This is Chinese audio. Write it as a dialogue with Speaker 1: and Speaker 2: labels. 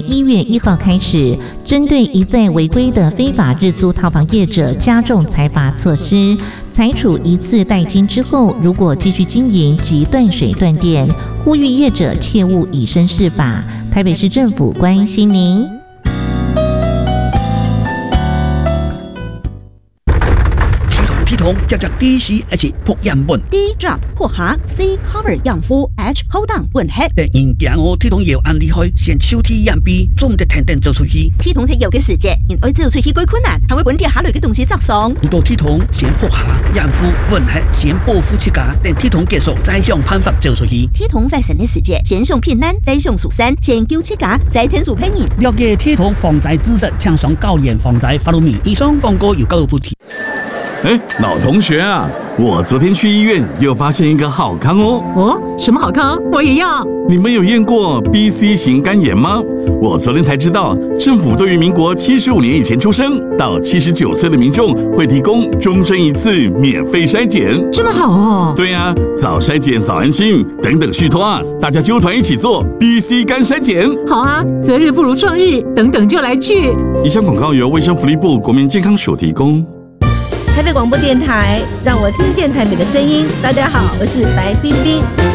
Speaker 1: 1月1号开始，针对一再违规的非法日租套房业者加重裁罚措施，裁处一次代金之后，如果继续经营即断水断电，呼吁业者切勿以身试法。台北市政府关心您。
Speaker 2: 系统接着 DCS 破样本
Speaker 3: D drop 破下 C cover 样敷 H hold down 混合。
Speaker 2: 第二件我系统要按厉害，先手体样B，总得停电做出去。
Speaker 3: 系统係有嘅時節，因愛做出去幾困難，係會本地下類嘅東西作爽。
Speaker 2: 到系統先破下樣敷混合，先保護自家，等系統結束再想辦法做出去。
Speaker 3: 系統發生嘅時節，先上平安，再上蜀山，先救自家，再天助平人。
Speaker 2: 了解系統防災知識，請上高研防災法律面。以上廣告由教育部提。
Speaker 4: 老同學啊，我昨天去醫院又發現一個好康哦。
Speaker 5: 哦，什麼好康？我也要。
Speaker 4: 你們有驗過 BC 型肝炎嗎？我昨天才知道，政府對於民國75年以前出生到79歲的民眾會提供終身一次免費篩檢。
Speaker 5: 這麼好哦。
Speaker 4: 對啊，早篩檢早安心，等等續托啊，大家揪團一起做 BC 肝篩檢。
Speaker 5: 好啊，擇日不如撞日，等等就來去。
Speaker 4: 以上廣告由衛生福利部國民健康署提供。
Speaker 6: 台北廣播電台，讓我聽見台北的聲音。大家好，我是白冰冰。